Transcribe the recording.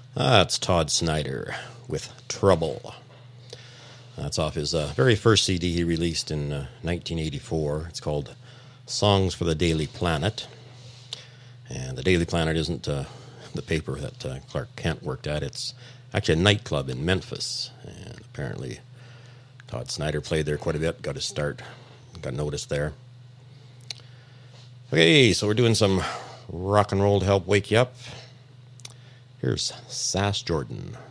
That's Todd Snider with Trouble. That's off his very first CD he released in 1984. It's called Songs for the Daily Planet. And the Daily Planet isn't the paper that Clark Kent worked at. It's actually a nightclub in Memphis. And apparently Todd Snider played there quite a bit, got his start, got noticed there. Okay, so we're doing some rock and roll to help wake you up. Here's Sass Jordan.